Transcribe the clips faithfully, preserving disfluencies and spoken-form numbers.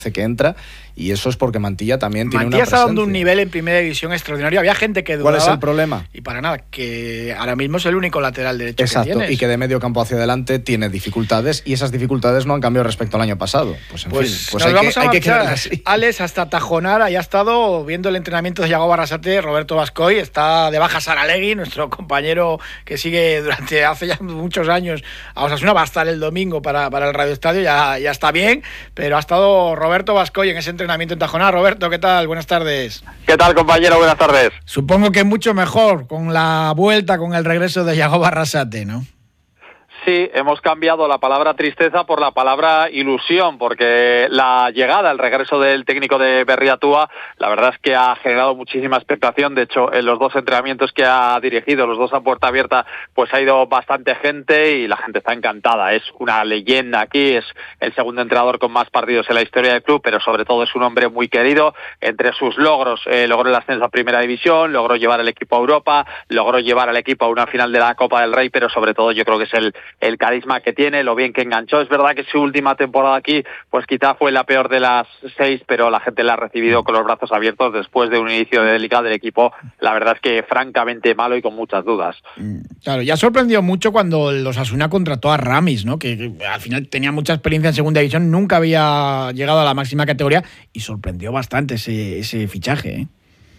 que entra, y eso es porque Mantilla también Mantilla tiene una presencia. está dando un nivel en primera división extraordinario. Había gente que dudaba. ¿Cuál es el problema? Y para nada, que ahora mismo es el único lateral derecho. Exacto, que tienes. Y que de medio campo hacia adelante tiene dificultades, y esas dificultades no han cambiado respecto al año pasado. Pues en pues fin, pues nos hay, vamos que, a hay que marchar, quedarle así. Alex, hasta Tajonar. Ahí ha estado viendo el entrenamiento de Yago Barrasate, Roberto Bascoy. Está de baja Saralegui, nuestro compañero que sigue durante hace ya muchos años a Osasuna. Va a estar el domingo para, para el Radio Estadio, ya, ya está bien, pero ha estado Roberto Bascoy en ese entrenamiento en Tajonar. Roberto, ¿qué tal? Buenas tardes. ¿Qué tal, compañero? Buenas tardes. Supongo que mucho mejor con la vuelta, con el regreso de Yago Barrasate, ¿no? Sí, hemos cambiado la palabra tristeza por la palabra ilusión, porque la llegada, el regreso del técnico de Berriatúa, la verdad es que ha generado muchísima expectación. De hecho, en los dos entrenamientos que ha dirigido, los dos a puerta abierta, pues ha ido bastante gente y la gente está encantada. Es una leyenda aquí, es el segundo entrenador con más partidos en la historia del club, pero sobre todo es un hombre muy querido. Entre sus logros, eh, logró el ascenso a Primera División, logró llevar al equipo a Europa, logró llevar al equipo a una final de la Copa del Rey, pero sobre todo yo creo que es el el carisma que tiene, lo bien que enganchó. Es verdad que su última temporada aquí, pues quizá fue la peor de las seis, pero la gente la ha recibido con los brazos abiertos después de un inicio delicado del equipo. La verdad es que francamente malo y con muchas dudas. Claro, ya sorprendió mucho cuando los Osasuna contrató a Ramis, ¿no? Que, que al final tenía mucha experiencia en segunda división, nunca había llegado a la máxima categoría y sorprendió bastante ese, ese fichaje, ¿eh?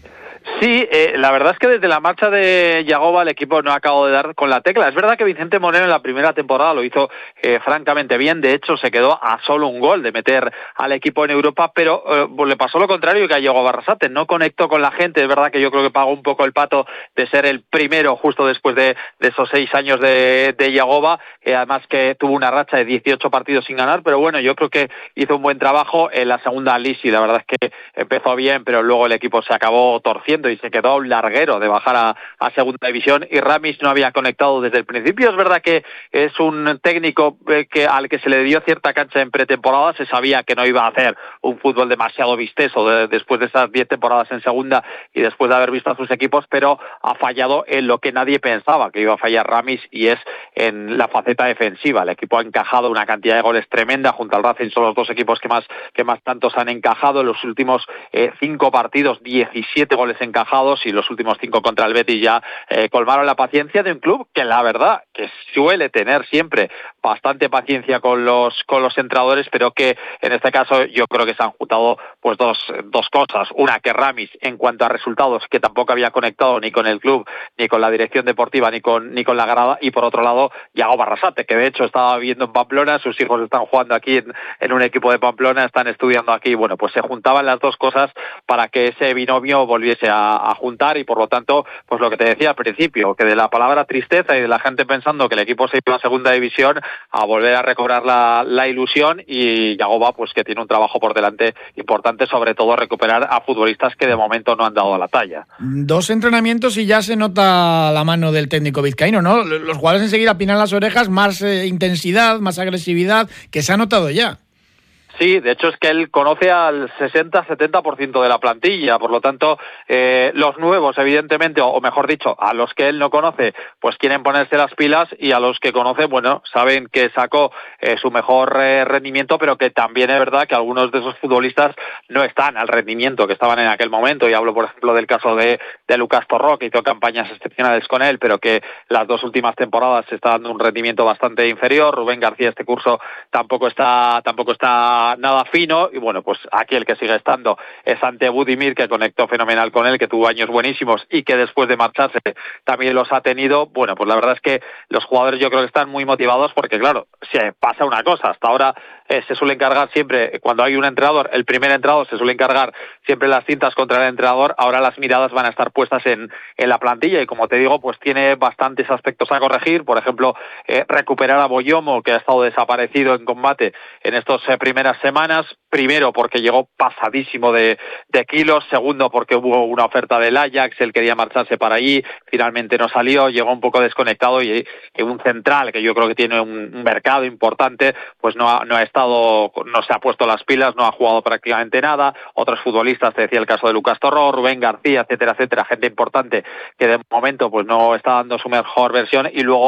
Sí, eh, la verdad es que desde la marcha de Yagoba el equipo no ha acabado de dar con la tecla. Es verdad que Vicente Moreno en la primera temporada lo hizo eh, francamente bien. De hecho, se quedó a solo un gol de meter al equipo en Europa, pero eh, pues le pasó lo contrario que a Yago Barrasate. No conectó con la gente. Es verdad que yo creo que pagó un poco el pato de ser el primero justo después de, de esos seis años de, de Yagoba. Eh, además que tuvo una racha de dieciocho partidos sin ganar, pero bueno, yo creo que hizo un buen trabajo en la segunda Lisi. La verdad es que empezó bien, pero luego el equipo se acabó torciendo y se quedó a un larguero de bajar a, a segunda división, y Ramis no había conectado desde el principio. Es verdad que es un técnico eh, que al que se le dio cierta cancha en pretemporada. Se sabía que no iba a hacer un fútbol demasiado vistoso de, después de esas diez temporadas en segunda y después de haber visto a sus equipos, pero ha fallado en lo que nadie pensaba que iba a fallar Ramis, y es en la faceta defensiva. El equipo ha encajado una cantidad de goles tremenda. Junto al Racing son los dos equipos que más, que más tantos han encajado en los últimos eh, cinco partidos, diecisiete goles encajados, y los últimos cinco contra el Betis ya eh, colmaron la paciencia de un club que la verdad que suele tener siempre bastante paciencia con los con los entrenadores, pero que en este caso yo creo que se han juntado pues dos dos cosas. Una, que Ramis en cuanto a resultados, que tampoco había conectado ni con el club, ni con la dirección deportiva, ni con ni con la grada, y por otro lado Yago Barrasate, que de hecho estaba viviendo en Pamplona, sus hijos están jugando aquí en, en un equipo de Pamplona, están estudiando aquí. Bueno, pues se juntaban las dos cosas para que ese binomio volviese a, a juntar, y por lo tanto, pues lo que te decía al principio, que de la palabra tristeza y de la gente pensando que el equipo se iba a segunda división, a volver a recobrar la, la ilusión, y Yagoba pues que tiene un trabajo por delante importante, sobre todo recuperar a futbolistas que de momento no han dado la talla. Dos entrenamientos y ya se nota la mano del técnico vizcaíno, ¿no? Los jugadores enseguida pinan las orejas, más eh, intensidad, más agresividad, que se ha notado ya. Sí, de hecho es que él conoce al sesenta a setenta por ciento de la plantilla, por lo tanto, eh, los nuevos, evidentemente, o, o mejor dicho, a los que él no conoce, pues quieren ponerse las pilas, y a los que conoce, bueno, saben que sacó eh, su mejor eh, rendimiento, pero que también es verdad que algunos de esos futbolistas no están al rendimiento que estaban en aquel momento, y hablo, por ejemplo, del caso de, de Lucas Torró, que hizo campañas excepcionales con él, pero que las dos últimas temporadas se está dando un rendimiento bastante inferior. Rubén García este curso tampoco está, tampoco está nada fino, y bueno, pues aquí el que sigue estando es Ante Budimir, que conectó fenomenal con él, que tuvo años buenísimos y que después de marcharse también los ha tenido. Bueno, pues la verdad es que los jugadores yo creo que están muy motivados, porque claro, se pasa una cosa, hasta ahora eh, se suele encargar siempre, cuando hay un entrenador, el primer entrenador se suele encargar siempre las cintas contra el entrenador. Ahora las miradas van a estar puestas en, en la plantilla, y como te digo, pues tiene bastantes aspectos a corregir. Por ejemplo, eh, recuperar a Boyomo, que ha estado desaparecido en combate en estos eh, primeras semanas. Primero porque llegó pasadísimo de, de kilos, segundo porque hubo una oferta del Ajax, él quería marcharse para allí, finalmente no salió, llegó un poco desconectado, y, y un central que yo creo que tiene un, un mercado importante, pues no ha, no ha estado, no se ha puesto las pilas, no ha jugado prácticamente nada. Otros futbolistas, te decía el caso de Lucas Torró, Rubén García, etcétera, etcétera, gente importante que de momento pues no está dando su mejor versión. Y luego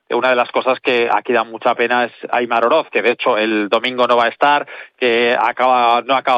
una de las cosas que aquí da mucha pena es Aimar Oroz, que de hecho el domingo no va a estar, que acaba no acaba